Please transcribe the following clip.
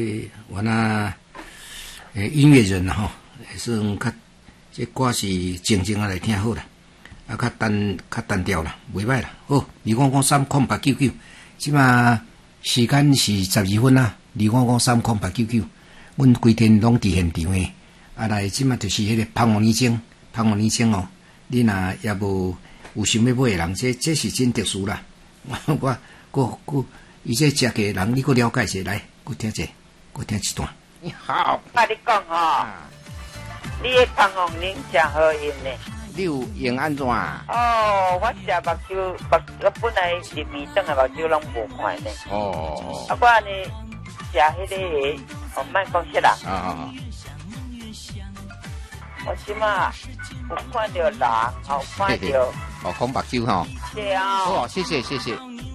我那音乐人吼，算较这歌是静静来听好啦，啊较单调啦，袂歹啦。好，2558999，即马时间是12分啊，2553899，阮规天拢伫现场诶。啊来，即马就是迄个芳王年青哦，你若也有想要买诶人，这是真特殊啦。我伊这食嘅人，你搁了解一下来，搁听一段。 你好， 我你讲吼，你的芳王奶真好用呢。 你有用安怎？ 哦，我食目睭，我本来入面灯的目睭拢无看呢。 哦。 啊，我呢食迄个，哦，莫讲色啦。 啊。 我即马有看到人，有看到。 哦，讲目睭吼。 对啊。 好，谢谢。